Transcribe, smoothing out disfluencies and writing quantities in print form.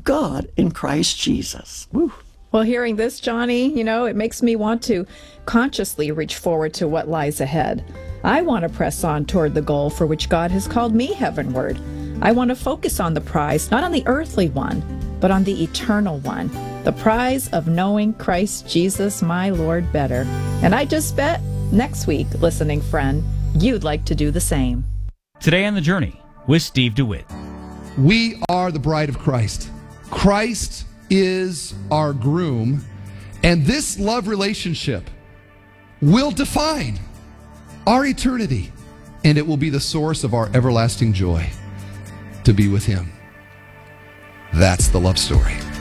God in Christ Jesus. Woo. Well, hearing this, Johnny, it makes me want to consciously reach forward to what lies ahead. I want to press on toward the goal for which God has called me heavenward. I want to focus on the prize, not on the earthly one, but on the eternal one, the prize of knowing Christ Jesus, my Lord, better. And I just bet next week, listening friend, you'd like to do the same. Today on The Journey with Steve DeWitt. We are the bride of Christ. Christ is our groom, and this love relationship will define our eternity, and it will be the source of our everlasting joy to be with him. That's the love story.